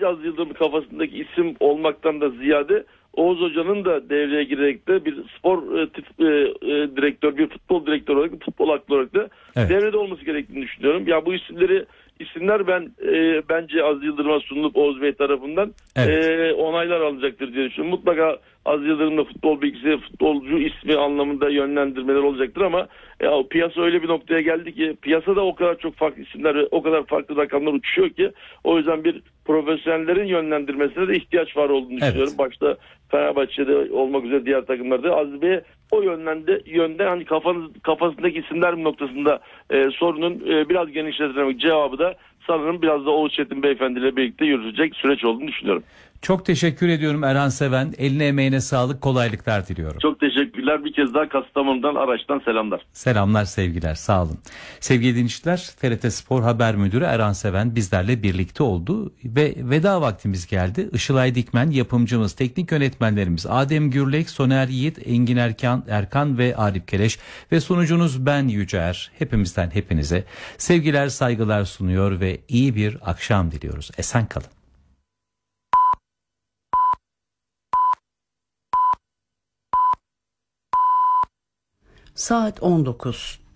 sadece Aziz Yıldırım'ın kafasındaki isim olmaktan da ziyade Oğuz Hoca'nın da devreye girerek de bir spor direktör, bir futbol direktörü olarak, futbol aklı olarak da devrede olması gerektiğini düşünüyorum. Ya bu isimler bence Aziz Yıldırım'a sunulup Oğuz Bey tarafından onaylar alacaktır diye düşünüyorum. Mutlaka Aziz Yıldırım'da futbol bilgisi, futbolcu ismi anlamında yönlendirmeler olacaktır ama piyasa öyle bir noktaya geldi ki, piyasada o kadar çok farklı isimler ve o kadar farklı rakamlar uçuşuyor ki, o yüzden bir profesyonellerin yönlendirmesine de ihtiyaç var olduğunu düşünüyorum. Başta Fenerbahçe'de olmak üzere diğer takımlarda Aziz Bey o yönde hani kafasındaki isimler noktasında sorunun biraz genişletilemek cevabı da sanırım biraz da Oğuz Çetin Beyefendi ile birlikte yürütecek süreç olduğunu düşünüyorum. Çok teşekkür ediyorum Erhan Seven. Eline emeğine sağlık, kolaylıklar diliyorum. Çok teşekkürler. Bir kez daha Kastamonu'dan, Araç'tan selamlar. Selamlar, sevgiler, sağ olun. Sevgili dinleyiciler, TRT Spor Haber Müdürü Erhan Seven bizlerle birlikte oldu ve veda vaktimiz geldi. Işılay Dikmen yapımcımız, teknik yönetmenlerimiz Adem Gürlek, Soner Yiğit, Engin Erkan ve Arif Keleş ve sunucunuz ben Yüce hepimizden hepinize sevgiler, saygılar sunuyor ve iyi bir akşam diliyoruz. Esen kalın. Saat 19.